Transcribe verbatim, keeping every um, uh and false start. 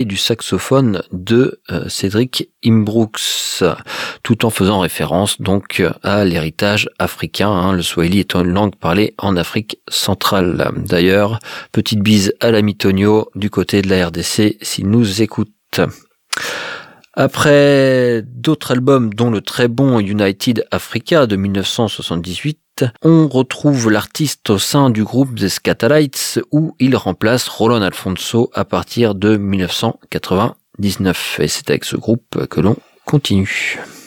du saxophone de euh, Cédric Imbrooks, tout en faisant référence donc à l'héritage africain, hein, le swahili étant une langue parlée en Afrique centrale. D'ailleurs, petite bise à l'ami Tonio du côté de la R D C s'il nous écoute. Après d'autres albums, dont le très bon United Africa de dix-neuf cent soixante-dix-huit, on retrouve l'artiste au sein du groupe The Skatalites où il remplace Roland Alfonso à partir de dix-neuf cent quatre-vingt-dix-neuf. Et c'est avec ce groupe que l'on continue.